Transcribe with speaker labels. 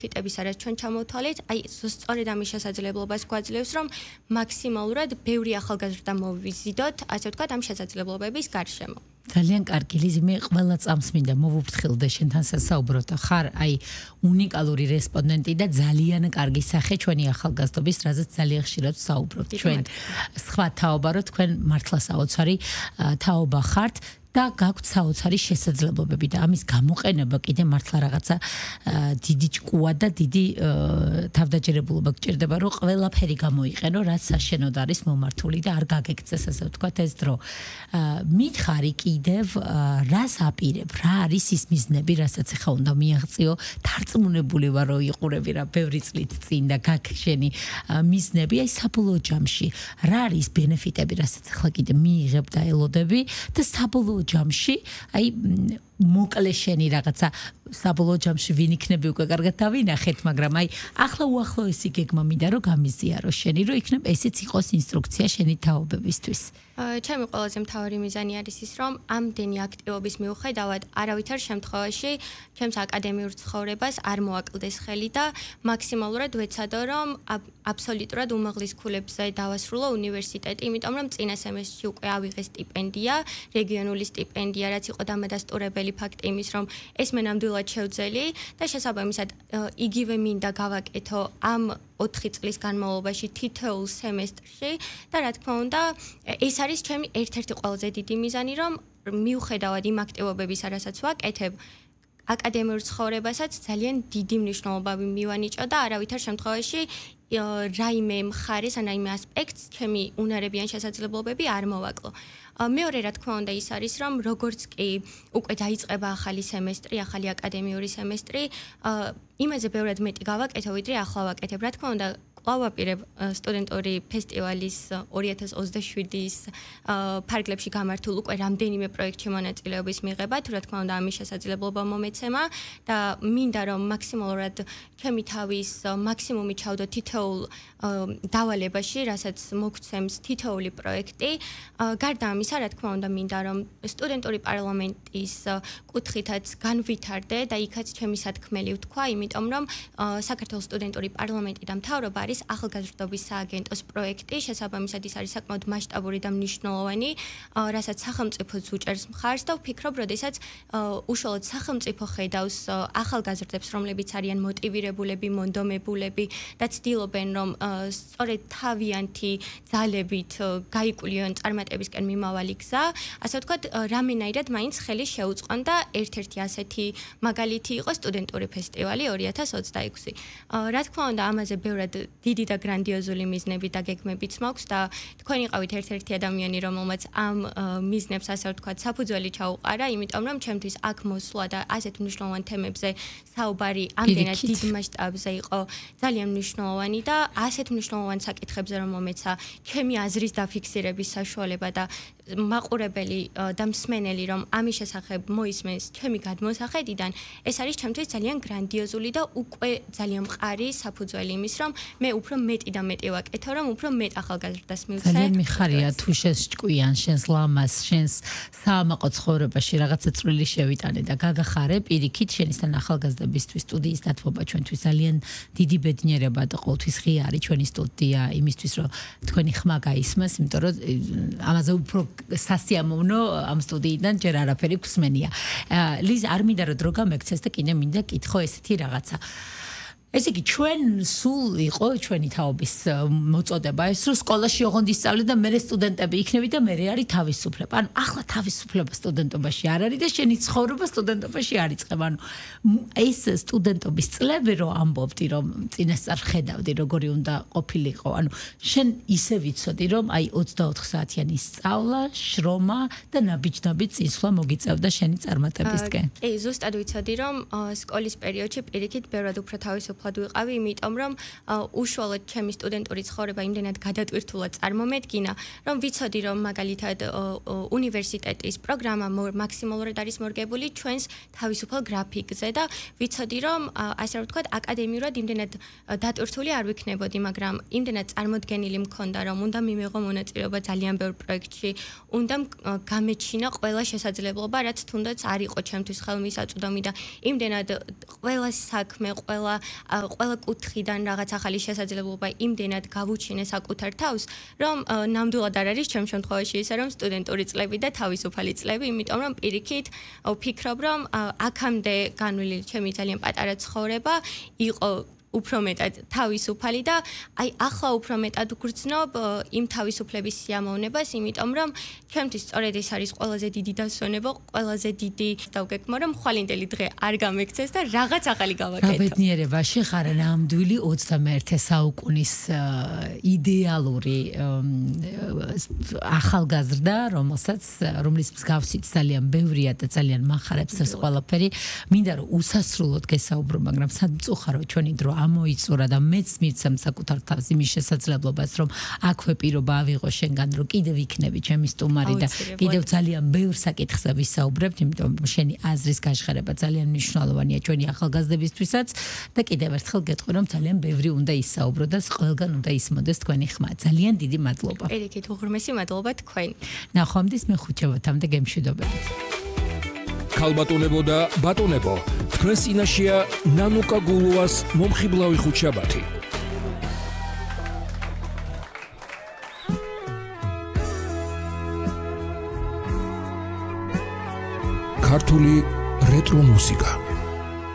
Speaker 1: ფიტების არის ჩვენ ჩამოვთვალეთ, აი სწორედ ამის შესაძლებლობას გვაძლევს, რომ მაქსიმალურად ბევრი ახალგაზრდა მოვიზიდოთ, ასე ვთქვათ, ამ შესაძლებლობების გარშემო.
Speaker 2: ძალიან კარგი, ლიზი, მე ყველა წამს მინდა მოვუფრთხილდე შენთან სასაუბროთ. ხარ აი უნიკალური რესპონდენტი და ძალიან კარგი სახე ჩვენი ახალგაზრდობის, რაზეც ძალიან ხშირად საუბრობთ. ჩვენ სხვა თაობა რო თქვენ მართლა საოცარი თაობა ხართ. და გაქვთ საოცარი შესაძლებლობები და ამის გამოყენება კიდე მართლა რაღაცა დიდი ჭკუა და დიდი თავდაჯერებულობა გჭირდება, რომ ყველაფერი გამოიყენო, რაც საშენოდ არის მომართული და არ გაგექცეს, ასე ვთქვათ, ეს დრო. მითხარი კიდევ რას აპირებ, რა არის ის მიზნები, რასაც ახლა უნდა მიაღწიო, დარწმუნებული ვარ, რომ იყურები რა ბევრი წლით წინ და გაგშენი მიზნები, აი საბოლოო ჯამში რა არის ბენეფიტები, რასაც ახლა კიდე მიიღებ და ელოდები და საბოლოო ჯამში, აი მოკლე შენი რაღაცა საბოლოო ჯამში ვინ იქნები უკვე კარგად დავინახეთ, მაგრამ აი ახლა უახლოესი გეგმა მინდა რომ გამიზიარო შენი, რომ იქნებ ესეც იყოს ინსტრუქცია შენი თაობებისთვის.
Speaker 1: ჩემი ყველაზე მთავარი მიზანი არის ის, რომ ამდენი აქტივობის მიუხედავად არავითარ შემთხვევაში ჩემს აკადემიურ ცხოვრებას არ მოაკლდეს ხელი და მაქსიმალურად ვეცადო, რომ აბსოლუტურად უმაღლეს ქულებზე დავასრულო უნივერსიტეტი, იმიტომ რომ წინა სემესტრში უკვე ავიღე სტიპენდია, რეგიონული სტიპენდია, რაც იყო დამადასტურებელი ფაქტი იმის, რომ ეს მე ნამდვილად შევძელი და შესაბამისად იგივე მინდა გავაკეთო ამ 4 წლის განმავლობაში თითოეულ სემესტრში და რა თქმა უნდა ეს არის ჩემი ერთ-ერთი ყველაზე დიდი მიზანი, რომ მიუხედავად იმ აქტივობებისა, რასაც ვაკეთებ, აკადემიურ ცხოვრებასაც ძალიან დიდი მნიშვნელობა მივანიჭო და არავითარ შემთხვევაში რაიმე მხარეს ან რაიმე ასპექტს ჩემი უნარებიან შესაძლებლობები არ მოვაკლო. მეორე რა თქმა უნდა ის არის, რომ როგორც კი უკვე დაიწყება ახალი სემესტრი, ახალი აკადემიური სემესტრი, იმაზე ბევრად მეტი გავაკეთე, ვიდრე ახლა ვაკეთებ. რა თქმა უნდა კვლავ ვაპირებ სტუდენტური ფესტივალის 2027-ის ფარგლებში გამართულ უკვე რამდენიმე პროექტში მონაწილეობის მიღება, თუ რა თქმა უნდა ამის შესაძლებლობა მომეცემა და მინდა რომ მაქსიმალურად ჩემი თავის მაქსიმუმი ჩავდო თითოეულ დავალებაში, რასაც მოგცემს თითოეული პროექტი. გარდა ამისა, რა თქმა უნდა მინდა რომ სტუდენტური პარლამენტის კუთხითაც განვითარდე და იქაც ჩემი სათქმელი ვთქვა, იმიტომ რომ საქართველოს სტუდენტური პარლამენტი და მთავრობა არის ახალგაზრდობის სააგენტოს პროექტი, შესაბამისად ის არის საკმაოდ მასშტაბური და მნიშვნელოვანი, რასაც სახელმწიფოც უჭერს მხარს და ვფიქრობ, როდესაც უშუალოდ სახელმწიფო ხედავს ახალგაზრდებს, რომლებიც არიან მოტივირებულები, მონდომებულები და ცდილობენ, რომ სწორედ თავიანთი ძალებით გაიკულიონ წარმატებისკენ მიმავალი გზა, ასე ვთქვათ, რამენაირად მაინც ხელი შეუწყონ და ერთ-ერთი ასეთი მაგალითი იყო სტუდენტური ფესტივალი 2026. რა თქმა უნდა, ამაზე ბევრად დიდი და გრანდიოზული მიზნები და გეგმებიც მაქვს და თქვენ იყავით ერთ-ერთი ადამიანი, რომელმაც ამ მიზნებს ასე ვთქვათ საფუძველი ჩაუყარა, იმიტომ რომ ჩემთვის აქ მოსვლა და ასეთ მნიშვნელოვან თემებზე საუბარი ამდენად დიდ მასშტაბზე იყო ძალიან მნიშვნელოვანი და ასეთ მნიშვნელოვან საკითხებზე რომ მომეცა ჩემი აზრის დაფიქსირების საშუალება და მაყურებელი და მსმენელი რომ ამის შესახებ მოისმენს ჩემი გადმოსახედიდან, ეს არის ჩემთვის ძალიან გრანდიოზული და უკვე ძალიან მყარი საფუძველი იმის, რომ მე უფრო მეტი და მეტი ვაკეთო, რომ უფრო მეტ ახალგაზრდას მივცე.
Speaker 2: ძალიან მიხარია თუ შენს ჭკვიან, შენს ლამას, შენს საამაყო ცხოვრებაში რაღაცა წვლილი შევიტანე და გაგახარე პირიქით შენისთან ახალგაზრდებისთვის სტუდიის დათმობა ჩვენთვის ძალიან დიდი ბედნიერება და ყოველთვის ღია არის ჩვენი სტუდია იმისთვის, რომ თქვენი ხმა გაისმას, იმიტომ რომ ამაზე უფრო სასიამოვნო ამ სტუდიიდან ჯერ არაფერი გვსმენია. ლიზ, არ მინდა რომ დრო გამექცეს და კიდე მინდა კითხო ესეთი რაღაცა. ესე იგი ჩვენ სულ იყო ჩვენი თაობის მოწოდება ეს რომ სკოლაში ოღონდ ისწავლე და მე სტუდენტები იქნები და მე არის თავისუფლება. ანუ ახლა თავისუფლება სტუდენტობაში არ არის და შენი ცხოვრება სტუდენტობაში არ იწყება. ანუ ეს სტუდენტობის წლები რომ ამბობდი რომ წინასწარ ხედავდი როგორი უნდა ყოფილიყო. ანუ შენ ისე ვიცოდი რომ აი 24 საათიანი სწავლა, შრომა და ნაბიჯ-ნაბიჯ წინსვლა მოგიწევდა შენი წარმატებისკენ.
Speaker 1: კი, ზუსტად ვიცოდი რომ სკოლის პერიოდში პირიქით ბევრად უფრო თავისუფლად ვიყავი, იმიტომ რომ უშუალოდ ჩემი სტუდენტური ცხოვრება იმდენად გადატვირთულად წარმომედგინა, რომ ვიცოდი რომ მაგალითად უნივერსიტეტის პროგრამა მაქსიმალურად არის მორგებული ჩვენს თავისუფალ გრაფიკზე და ვიცოდი რომ ასე რომ ვთქვათ აკადემიურად იმდენად დატვირთული არ ვიქნებოდი, მაგრამ იმდენად წარმოდგენილი მქონდა რომ უნდა მიმეღო მონაწილეობა ძალიან ბევრ პროექტში, უნდა გამეჩინა ყველა შესაძლებლობა, რაც თუნდაც არ იყო ჩემთვის ხელმისაწვდომი და იმდენად ყველა საქმე, ყველა ყველა კუთხიდან რაღაც ახალი შესაძლებლობა იმდენად გავუჩინე საკუთარ თავს, რომ ნამდვილად არ არის ჩემ შემთხვევაში ისე, რომ სტუდენტური წლები და თავისუფალი წლები, იმიტომ რომ პირიქით ვფიქრობ, რომ აქამდე განვლილი ჩემი ძალიან პატარა ცხოვრება იყო უფრო მეტად თავისუფალი და აი ახლა უფრო მეტად ვგრძნობ იმ თავისუფლების სიამოვნებას, იმიტომ რომ ჩემთვის სწორედ ეს არის ყველაზე დიდი დასვენება, ყველაზე დიდი დავგეგმო, რომ ხვალინდელი დღე არ გამექცეს და რაღაც ახალი გავაკეთო.
Speaker 2: გაბედნიერებაში ხარ ნამდვილი 21 საუკუნის იდეალური ახალგაზრდა, რომლის მსგავსიც ძალიან ბევრია და ძალიან მახარებს ეს ყველაფერი. მინდა რომ უსასრულოდ გესაუბრო, მაგრამ სამწუხარო ჩვენი დრო ამოიწურა და მეც მიცემ საკუთარ თავს იმის შესაძლებლობას, რომ აქვე პირობა ავიღო შენგან, რომ კიდევ იქნები ჩემი სტუმარი და კიდევ ძალიან ბევრ საკითხზე ვისაუბრებთ, იმიტომ რომ შენი აზრის გაშხერება ძალიან მნიშვნელოვანია ჩვენი ახალგაზრდებისთვისაც და კიდევ ერთხელ გეტყვი, რომ ძალიან ბევრი უნდა ისაუბრო და ყველგან უნდა ისმოდეს თქვენი ხმა. ძალიან დიდი მადლობა.
Speaker 1: პირიქით, უღრმესი მადლობა თქვენ.
Speaker 2: ნახვამდის მეხუჩებათამდე გემშვიდობებით.
Speaker 3: ქალბატონებო და ბატონებო, თქვენ წინაშეა ნანუკა გულუას მომხიბლავი ხუთშაბათი. ქართული რეტრო მუსიკა.